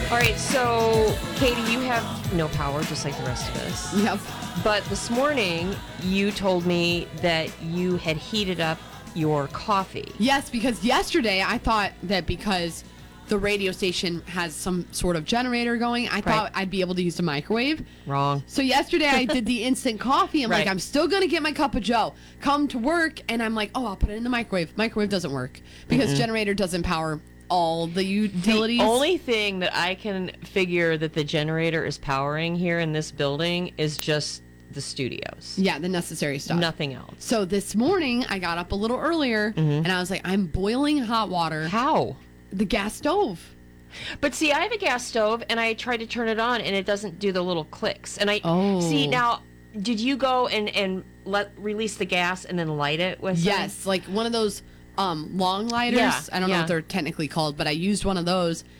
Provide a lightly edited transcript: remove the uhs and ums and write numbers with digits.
All right, so Katie, you have no power, just like the rest of us. Yep. But this morning, you told me that you had heated up your coffee. Yes, because yesterday I thought that because the radio station has some sort of generator going, I thought I'd be able to use the microwave. Wrong. So yesterday I did the instant coffee. I'm like, I'm still going to get my cup of Joe. Come to work, and I'm like, I'll put it in the microwave. Microwave doesn't work because generator doesn't power all the utilities. The only thing that I can figure that the generator is powering here in this building is just the studios. Yeah, the necessary stuff. Nothing else. So this morning I got up a little earlier, and I was like, I'm boiling hot water. How? The gas stove. But see, I have a gas stove, and I tried to turn it on, and it doesn't do the little clicks. And see now. Did you go and release the gas and then light it with? Yes, like one of those long lighters. Yeah, I don't know what they're technically called, but I used one of those,